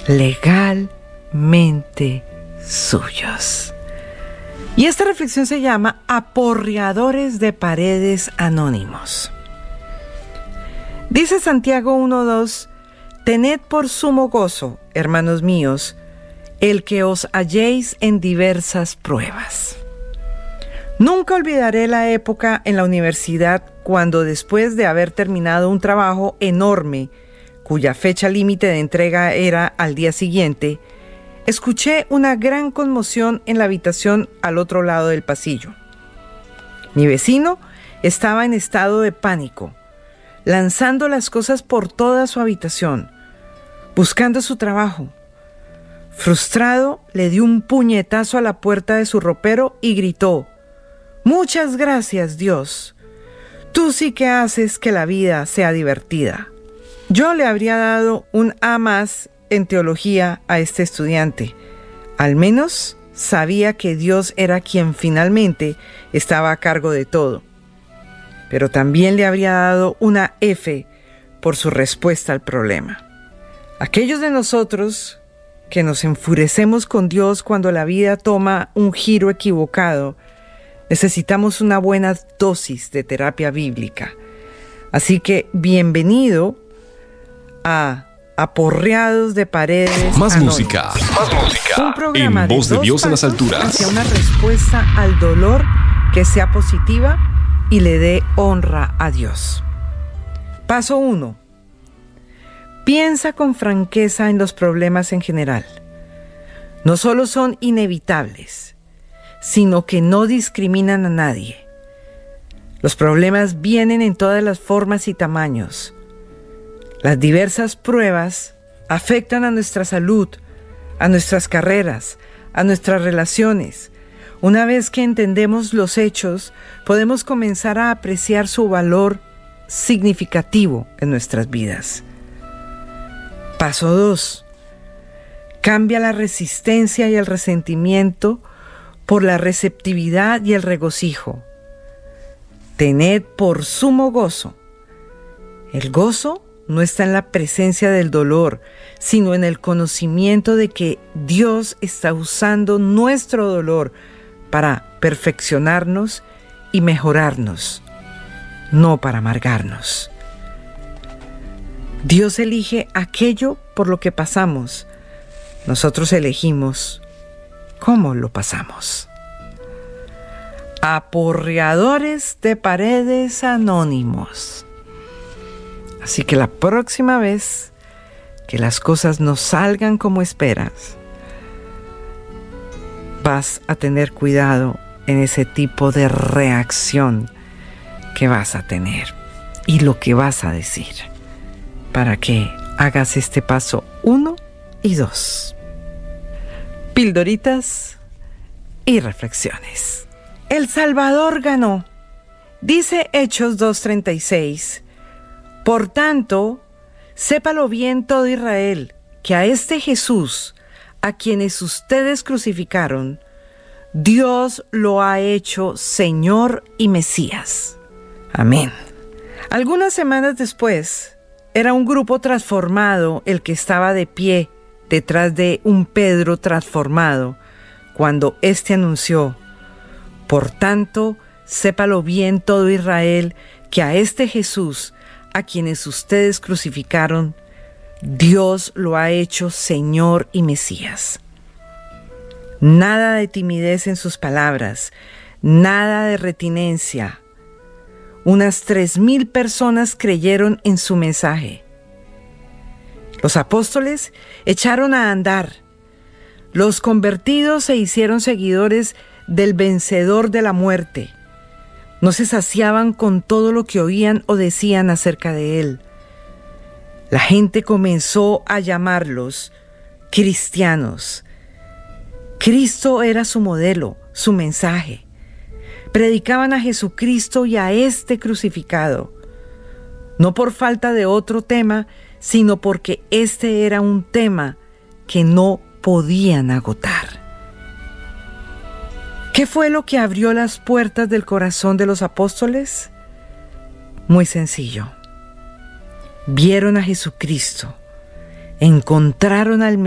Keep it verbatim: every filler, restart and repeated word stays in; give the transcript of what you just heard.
legalmente suyos. Y esta reflexión se llama Aporreadores de paredes anónimos. Dice Santiago uno dos: Tened por sumo gozo, hermanos míos, el que os halléis en diversas pruebas. Nunca olvidaré la época en la universidad cuando, después de haber terminado un trabajo enorme, cuya fecha límite de entrega era al día siguiente, escuché una gran conmoción en la habitación al otro lado del pasillo. Mi vecino estaba en estado de pánico, lanzando las cosas por toda su habitación, buscando su trabajo. Frustrado, le dio un puñetazo a la puerta de su ropero y gritó: «Muchas gracias, Dios. Tú sí que haces que la vida sea divertida». Yo le habría dado un A más en teología a este estudiante. Al menos sabía que Dios era quien finalmente estaba a cargo de todo. Pero también le habría dado una F por su respuesta al problema. Aquellos de nosotros que nos enfurecemos con Dios cuando la vida toma un giro equivocado, necesitamos una buena dosis de terapia bíblica. Así que bienvenido a Aporreados de paredes Más anónimos. música, más música. Un programa En voz de dos Dios en las pasos alturas. hacia una respuesta al dolor que sea positiva y le dé honra a Dios. Paso uno. Piensa con franqueza en los problemas en general. No solo son inevitables, sino que no discriminan a nadie. Los problemas vienen en todas las formas y tamaños. Las diversas pruebas afectan a nuestra salud, a nuestras carreras, a nuestras relaciones. Una vez que entendemos los hechos, podemos comenzar a apreciar su valor significativo en nuestras vidas. Paso dos. Cambia la resistencia y el resentimiento por la receptividad y el regocijo. Tened por sumo gozo. El gozo no está en la presencia del dolor, sino en el conocimiento de que Dios está usando nuestro dolor para perfeccionarnos y mejorarnos, no para amargarnos. Dios elige aquello por lo que pasamos. Nosotros elegimos cómo lo pasamos. Aporreadores de paredes anónimos. Así que la próxima vez que las cosas no salgan como esperas, vas a tener cuidado en ese tipo de reacción que vas a tener y lo que vas a decir, para que hagas este paso uno y dos. Pildoritas y reflexiones. El Salvador ganó. Dice Hechos dos treinta y seis: Por tanto, sépalo bien todo Israel, que a este Jesús, a quienes ustedes crucificaron, Dios lo ha hecho Señor y Mesías. Amén. Algunas semanas después, era un grupo transformado el que estaba de pie detrás de un Pedro transformado, cuando éste anunció: Por tanto, sépalo bien todo Israel, que a este Jesús, a quienes ustedes crucificaron, Dios lo ha hecho Señor y Mesías. Nada de timidez en sus palabras, nada de retinencia. Unas tres mil personas creyeron en su mensaje. Los apóstoles echaron a andar. Los convertidos se hicieron seguidores del vencedor de la muerte. No se saciaban con todo lo que oían o decían acerca de él. La gente comenzó a llamarlos cristianos. Cristo era su modelo, su mensaje. Predicaban a Jesucristo y a este crucificado, no por falta de otro tema, sino porque este era un tema que no podían agotar. ¿Qué fue lo que abrió las puertas del corazón de los apóstoles? Muy sencillo. Vieron a Jesucristo, encontraron al